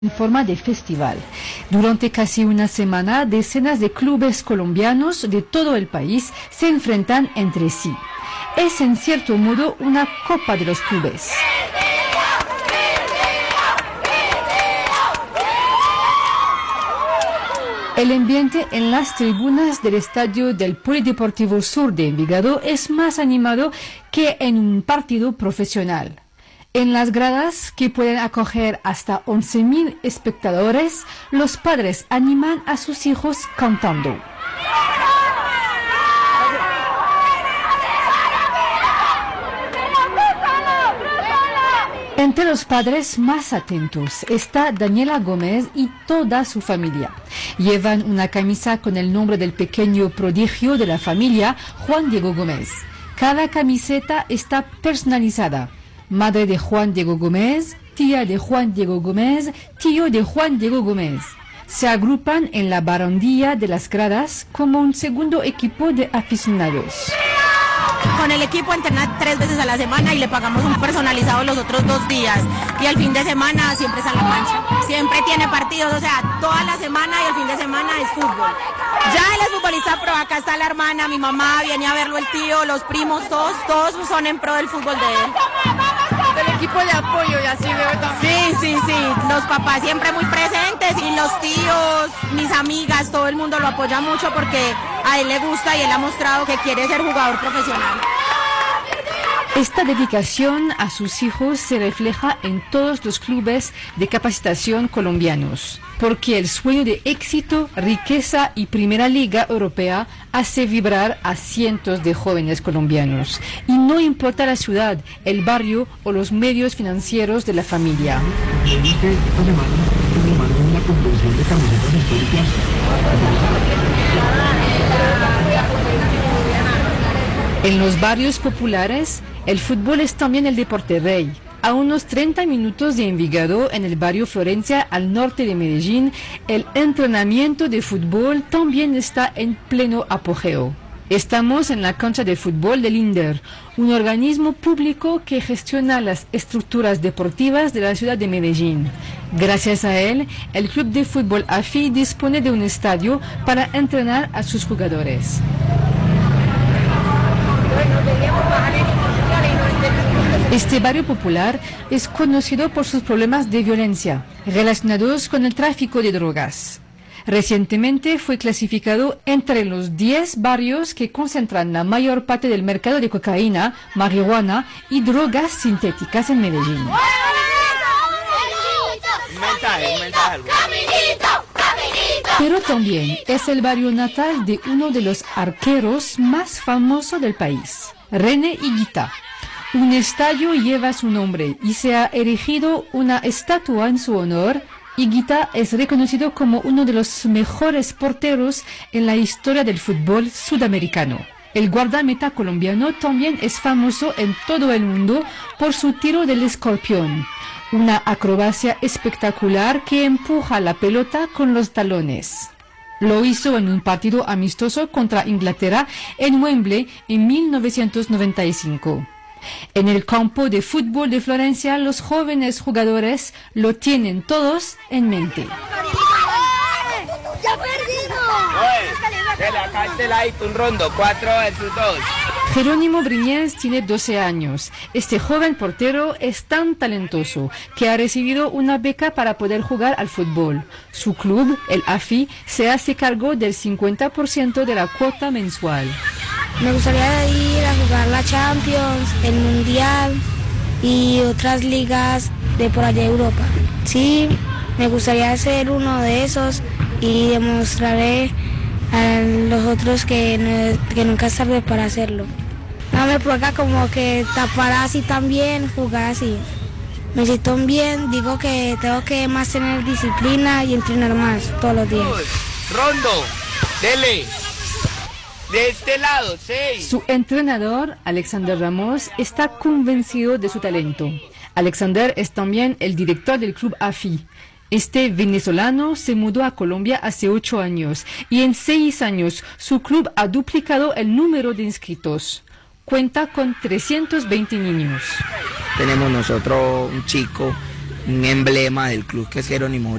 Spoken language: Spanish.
en forma de festival. Durante casi una semana, decenas de clubes colombianos de todo el país se enfrentan entre sí. Es en cierto modo una copa de los clubes. El ambiente en las tribunas del estadio del Polideportivo Sur de Envigado es más animado que en un partido profesional. En las gradas, que pueden acoger hasta 11.000 espectadores, los padres animan a sus hijos cantando. Entre los padres más atentos está Daniela Gómez y toda su familia. Llevan una camisa con el nombre del pequeño prodigio de la familia, Juan Diego Gómez. Cada camiseta está personalizada. Madre de Juan Diego Gómez, tía de Juan Diego Gómez, tío de Juan Diego Gómez. Se agrupan en la barandilla de las gradas como un segundo equipo de aficionados. Con el equipo entrena 3 veces a la semana y le pagamos un personalizado los otros 2 días. Y el fin de semana siempre sale a la cancha. Siempre tiene partidos, o sea, toda la semana y el fin de semana es fútbol. Ya él es futbolista, pero acá está la hermana, mi mamá, viene a verlo el tío, los primos, todos son en pro del fútbol de él. Del equipo de apoyo y así veo también. Sí, los papás siempre muy presentes y los tíos, mis amigas, todo el mundo lo apoya mucho porque a él le gusta y él ha mostrado que quiere ser jugador profesional. Esta dedicación a sus hijos se refleja en todos los clubes de capacitación colombianos, porque el sueño de éxito, riqueza y Primera Liga Europea hace vibrar a cientos de jóvenes colombianos. Y no importa la ciudad, el barrio o los medios financieros de la familia. En los barrios populares, el fútbol es también el deporte rey. A unos 30 minutos de Envigado, en el barrio Florencia, al norte de Medellín, el entrenamiento de fútbol también está en pleno apogeo. Estamos en la cancha de fútbol del INDER, un organismo público que gestiona las estructuras deportivas de la ciudad de Medellín. Gracias a él, el club de fútbol AFI dispone de un estadio para entrenar a sus jugadores. Este barrio popular es conocido por sus problemas de violencia relacionados con el tráfico de drogas. Recientemente fue clasificado entre los 10 barrios que concentran la mayor parte del mercado de cocaína, marihuana y drogas sintéticas en Medellín. Pero también es el barrio natal de uno de los arqueros más famosos del país, René Higuita. Un estadio lleva su nombre y se ha erigido una estatua en su honor. Higuita es reconocido como uno de los mejores porteros en la historia del fútbol sudamericano. El guardameta colombiano también es famoso en todo el mundo por su tiro del escorpión, una acrobacia espectacular que empuja la pelota con los talones. Lo hizo en un partido amistoso contra Inglaterra en Wembley en 1995. En el campo de fútbol de Florencia, los jóvenes jugadores lo tienen todos en mente. ¡Ya perdimos! Un rondo, 4 versus 2. Jerónimo Briñez tiene 12 años. Este joven portero es tan talentoso que ha recibido una beca para poder jugar al fútbol. Su club, el AFI, se hace cargo del 50% de la cuota mensual. Me gustaría ir a jugar la Champions, el Mundial y otras ligas de por allá de Europa. Sí, me gustaría ser uno de esos y demostraré a los otros que nunca es tarde para hacerlo. No me provoca como que tapar así también, jugar así. Me siento bien, digo que tengo que más tener disciplina y entrenar más todos los días. Rondo, dele. De este lado, 6. Su entrenador, Alexander Ramos, está convencido de su talento. Alexander es también el director del club AFI. Este venezolano se mudó a Colombia hace 8 años y en 6 años su club ha duplicado el número de inscritos. Cuenta con 320 niños. Tenemos nosotros un chico un emblema del club que es Jerónimo